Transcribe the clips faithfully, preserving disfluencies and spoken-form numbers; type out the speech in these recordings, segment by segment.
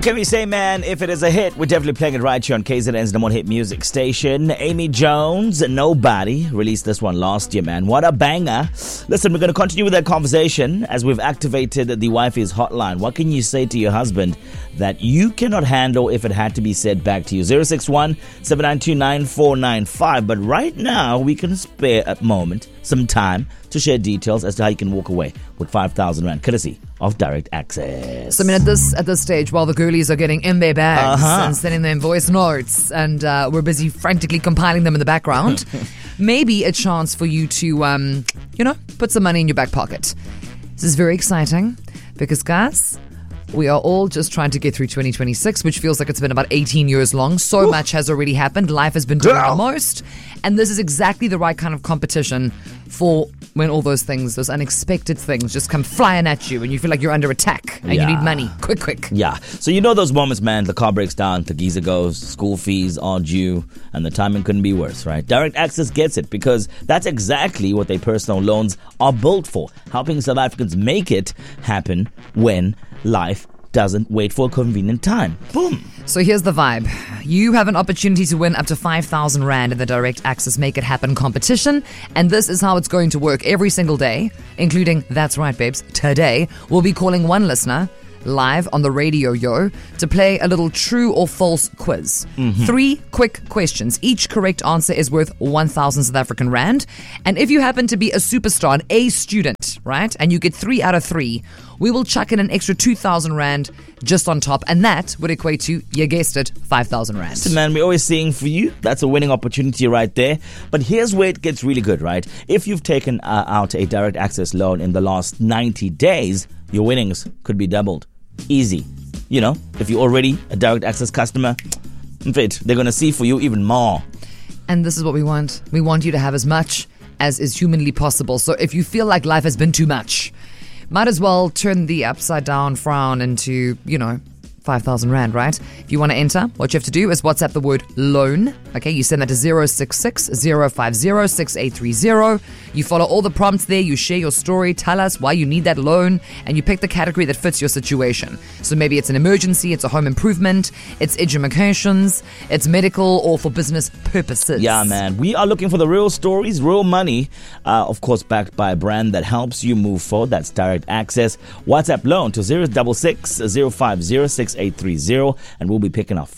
What can we say, man? If it is a hit, we're definitely playing it right here on K Z N's number one hit music station. Amy Jones, Nobody, released this one last year, man. What a banger. Listen, we're going to continue with that conversation as we've activated the wifey's hotline. What can you say to your husband that you cannot handle if it had to be said back to you? zero six one, seven nine two, nine four nine five. But right now, we can spare a moment, some time, to share details as to how you can walk away with five thousand rand, courtesy of Direct Access. So, I mean, at this at this stage, while the girlies are getting in their bags Uh-huh. and sending them voice notes, and uh, we're busy frantically compiling them in the background, maybe a chance for you to, um, you know, put some money in your back pocket. This is very exciting because, guys, we are all just trying to get through twenty twenty-six, which feels like it's been about eighteen years long. So much has already happened. Life has been doing the most. And this is exactly the right kind of competition for when all those things, those unexpected things just come flying at you and you feel like you're under attack and Yeah. you need money. Quick, quick. Yeah. So you know those moments, man, the car breaks down, the geezer goes, school fees are due, and the timing couldn't be worse, right? Direct Access gets it because that's exactly what their personal loans are built for, helping South Africans make it happen when life doesn't wait for a convenient time. Boom. So here's the vibe. You have an opportunity to win up to five thousand rand in the Direct Access Make It Happen competition. And this is how it's going to work every single day, including, that's right, babes, today. We'll be calling one listener live on the radio, yo, to play a little true or false quiz. Mm-hmm. Three quick questions. Each correct answer is worth one thousand South African rand. And if you happen to be a superstar, an A student, right, and you get three out of three, we will chuck in an extra two thousand rand just on top. And that would equate to, you guessed it, five thousand rand. So, man, we're always saying for you, that's a winning opportunity right there. But here's where it gets really good, right? If you've taken uh, out a Direct Access loan in the last ninety days, your winnings could be doubled. Easy. You know, if you're already a Direct Access customer, fit, they're going to see for you even more. And this is what we want. We want you to have as much as is humanly possible. So if you feel like life has been too much, might as well turn the upside down frown into, you know, five thousand rand, right? If you want to enter, what you have to do is WhatsApp the word loan. Okay, you send that to zero six six, zero five zero, six eight three zero. You follow all the prompts there, you share your story, tell us why you need that loan, and you pick the category that fits your situation. So maybe it's an emergency, it's a home improvement, it's educations, it's medical, or for business purposes. Yeah, man. We are looking for the real stories, real money, uh, of course, backed by a brand that helps you move forward. That's Direct Access. WhatsApp loan to zero six six, zero five zero, six eight three zero, and we'll be picking our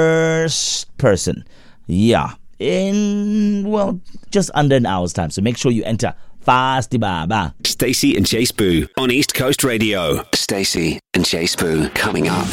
first person. Yeah. In, well, just under an hour's time. So make sure you enter fast, baba. Stacey and Chase Boo on East Coast Radio. Stacey and Chase Boo coming up.